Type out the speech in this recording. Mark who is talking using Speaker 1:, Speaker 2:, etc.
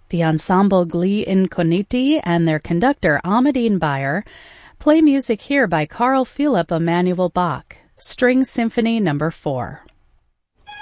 Speaker 1: The ensemble Gli Incogniti and their conductor Amadine Bayer play music here by Carl Philipp Emanuel Bach, String Symphony No. 4.